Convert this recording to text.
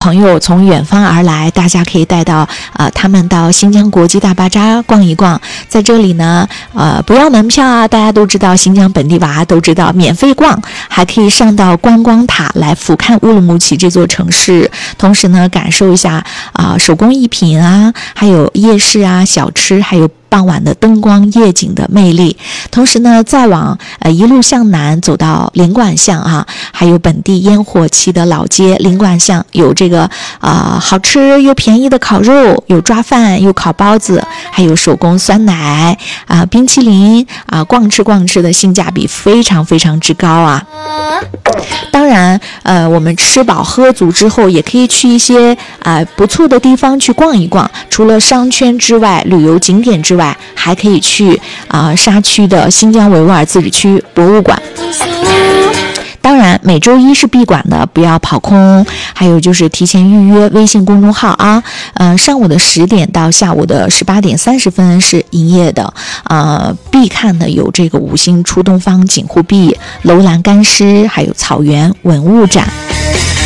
朋友从远方而来，大家可以带到他们到新疆国际大巴扎逛一逛。在这里呢不要门票啊，大家都知道，新疆本地娃都知道，免费逛，还可以上到观光塔来俯瞰乌鲁木齐这座城市，同时呢感受一下手工艺品啊，还有夜市啊、小吃，还有傍晚的灯光夜景的魅力。同时呢再往一路向南走到领馆巷啊，还有本地烟火气的老街。领馆巷有这个好吃又便宜的烤肉，有抓饭，有烤包子，还有手工酸奶冰淇淋逛吃的性价比非常非常之高啊。当然我们吃饱喝足之后，也可以去一些不错的地方去逛一逛。除了商圈之外，旅游景点之外，还可以去沙区的新疆维吾尔自治区博物馆。当然每周一是闭馆的，不要跑空。还有就是提前预约微信公众号啊，上午的10点到下午的18点30分是营业的。必看的有这个5星出东方、景湖壁、楼兰干尸，还有草原文物展。